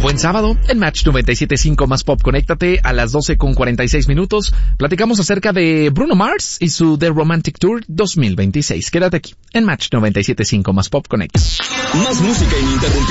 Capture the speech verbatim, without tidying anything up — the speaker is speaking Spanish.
Buen sábado, en Match noventa y siete punto cinco más Pop. Conéctate a las doce con cuarenta y seis minutos. Platicamos acerca de Bruno Mars y su The Romantic Tour dos mil veintiséis. Quédate aquí, en Match noventa y siete punto cinco más Pop. Conecta. Más música ininterrumpida.